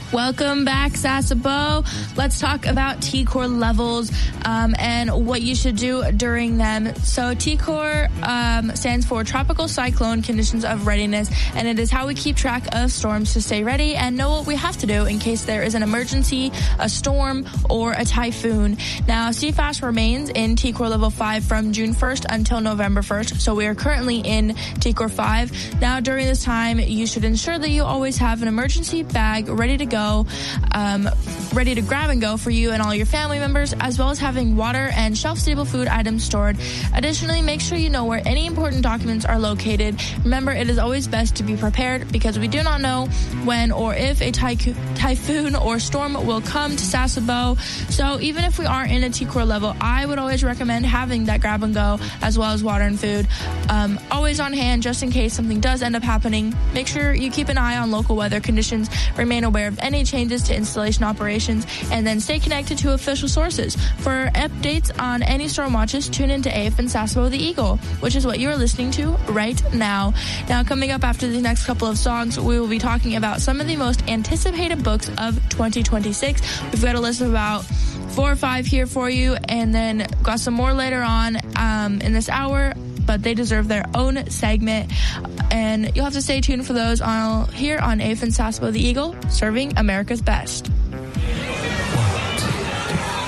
Welcome back, Sasebo. Let's talk about T-Core levels and what you should do during them. So T-Core stands for Tropical Cyclone Conditions of Readiness, and it is how we keep track of storms to stay ready and know what we have to do in case there is an emergency, a storm, or a typhoon. Now, CFAS remains in T-Core level 5 from June 1st until November 1st, so we are currently in T-Core 5. Now, during this time, you should ensure that you always have an emergency bag ready to go, ready to grab and go for you and all your family members, as well as having water and shelf-stable food items stored. Additionally, make sure you know where any important documents are located. Remember, it is always best to be prepared because we do not know when or if a typhoon or storm will come to Sasebo. So even if we aren't in a T-Core level, I would always recommend having that grab and go as well as water and food always on hand just in case something does end up happening. Make sure you keep an eye on local weather conditions, remain aware of any changes to installation operations, and then stay connected to official sources. For updates on any storm watches, tune into AFN Sasebo the Eagle, which is what you are listening to right now. Now, coming up after the next couple of songs, we will be talking about some of the most anticipated books of 2026. We've got a list of about 4 or 5 here for you, and then got some more later on in this hour, but they deserve their own segment, and you'll have to stay tuned for those here on AFN Sasebo the Eagle, serving America's best.